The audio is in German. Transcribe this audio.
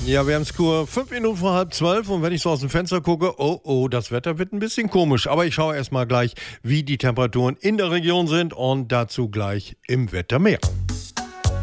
Ja, wir haben es 5 Minuten vor 11:30 und wenn ich so aus dem Fenster gucke, oh, das Wetter wird ein bisschen komisch. Aber ich schaue erstmal gleich, wie die Temperaturen in der Region sind und dazu gleich im Wetter mehr.